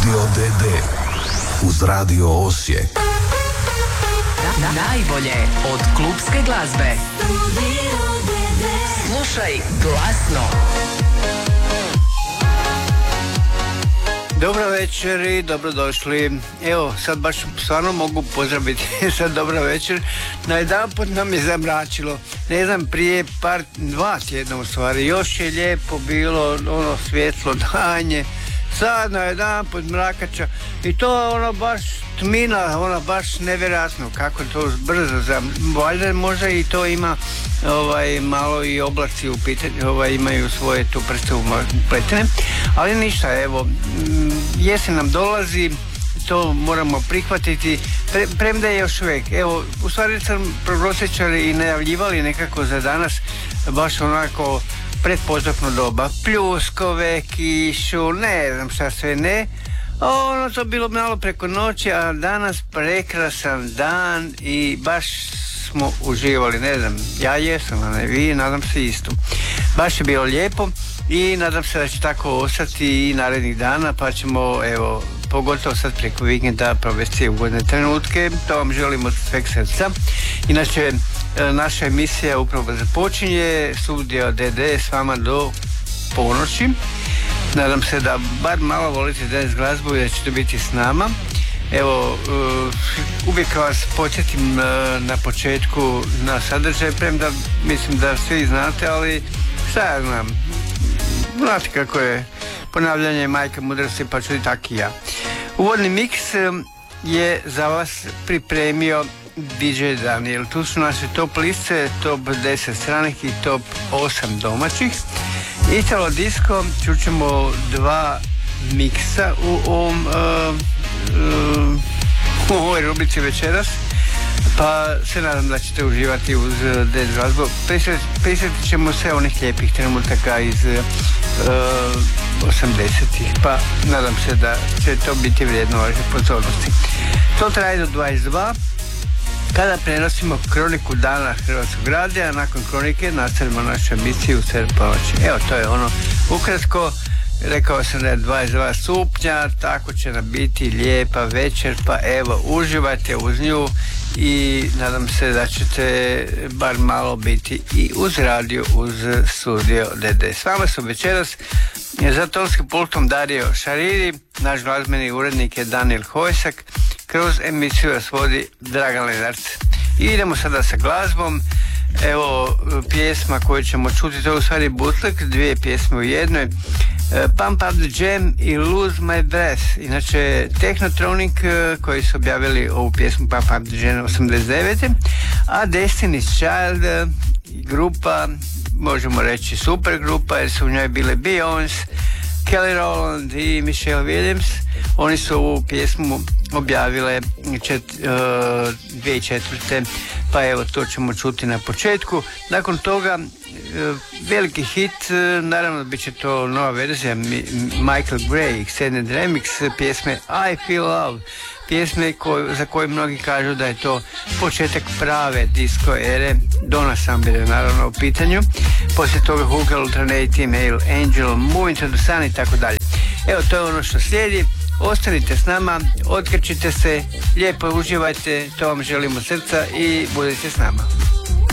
Studio DD uz Radio Osijek. Najbolje od klubske glazbe. Slušaj glasno. Dobro večer i dobrodošli. Evo, sad baš stvarno mogu pozdraviti sad dobro večer. Najedanput nam je zamračilo. Ne znam, prije dva tjedna u stvari. Još je lijepo bilo, ono svjetlo danje. Sad najedanput mrakača. I to ono baš tmina, ono baš nevjerojatno kako to brzo. Valjda možda i to ima malo i oblaci u pitanju, imaju svoje tu prste upletene. Ali ništa, evo, jesen nam dolazi, to moramo prihvatiti, premda je još uvijek. Evo, u stvari sam prognosečari i najavljivali nekako za danas baš onako pretpozdravno doba. Pljuskove, kišu, ne znam šta sve ne. Ono to bilo malo preko noći, a danas prekrasan dan i baš smo uživali, ne znam, ja jesam, a ne vi, nadam se isto. Baš je bilo lijepo i nadam se da će tako ostati i narednih dana, pa ćemo, evo, pogotovo sad preko vikenda provesti ugodne trenutke, to vam želim od sveg srca. Inače, naša emisija upravo započinje, Studio DD s vama do ponoći. Nadam se da bar malo volite dance glazbu i da ćete biti s nama. Evo, uvijek vas podsjetim na početku na sadržaj, premda mislim da svi znate, ali šta ja znam, znate kako je ponavljanje majka mudrosti, pa ću i tak i ja. Uvodni miks je za vas pripremio DJ Daniel. Tu su naše top liste, top 10 stranih i top 8 domaćih. Italo disco, čućemo dva miksa u ovoj rubrici večeras, pa se nadam da ćete uživati uz dance glazbu. Prisjetit ćemo sve onih lijepih trenutaka iz 80-ih, pa nadam se da će to biti vrijedno vaše pozornosti. To traje do 22, kada prenosimo kroniku dana Hrvatskog radija. Nakon kronike nastavimo našu emisiju Ser ponoći. Evo, to je ono ukratko. Rekao sam da je 22 stupnja, tako će nam biti lijepa večer, pa evo, uživajte uz nju i nadam se da ćete bar malo biti i uz radio, uz Studio DD. S vama su večeras za tonskim pultom Dario Šariri, naš glazbeni urednik je Daniel Hojsak, kroz emisiju vas vodi Dragan Lenart. I idemo sada sa glazbom. Evo, pjesma koju ćemo čuti, to je u stvari bootleg, dvije pjesme u jednoj. Pump Up The Jam i Lose My Breath. Inače, Technotronic koji su objavili ovu pjesmu Pump Up The Jam 89. A Destiny's Child, grupa, možemo reći super grupa, jer su u njoj bile Beyoncé, Kelly Rowland i Michelle Williams. Oni su ovu pjesmu objavile 2004. Pa evo, to ćemo čuti na početku. Nakon toga veliki hit, naravno bit će to nova verzija Michael Gray Extended Remix pjesme I Feel Love, pjesme za koju mnogi kažu da je to početak prave disco ere. Donna Summer je naravno u pitanju, poslije toga Hooker, Alternative, Male Angel, Moving to the Sun i tako dalje. Evo, to je ono što slijedi. Ostanite s nama, otkačite se, lijepo uživajte, to vam želimo srca i budite s nama.